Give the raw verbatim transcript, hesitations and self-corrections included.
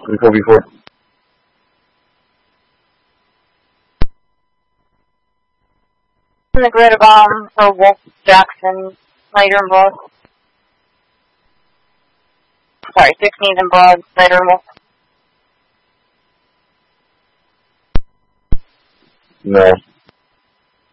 before before. The glitter bomb for Wolf Jackson later in blood. Sorry, sixteenth in blood later in Wolf. No.